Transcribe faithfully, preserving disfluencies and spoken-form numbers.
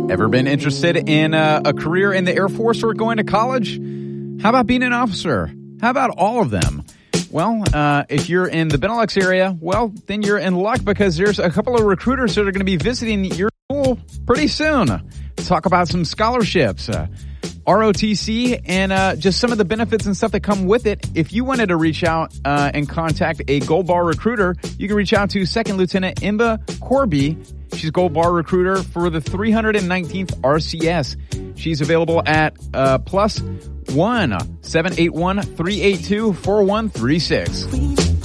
Ever been interested in uh, a career in the Air Force or going to college? How about being an officer? How about all of them? Well, uh, if you're in the Benelux area, well, then you're in luck because there's a couple of recruiters that are going to be visiting your school pretty soon. Talk about some scholarships, uh, R O T C, and uh, just some of the benefits and stuff that come with it. If you wanted to reach out uh, and contact a Gold Bar recruiter, you can reach out to Second Lieutenant Imba Corby. She's a Gold Bar recruiter for the three hundred nineteenth R C S. She's available at uh, plus one seven eight one three eight two four one three six.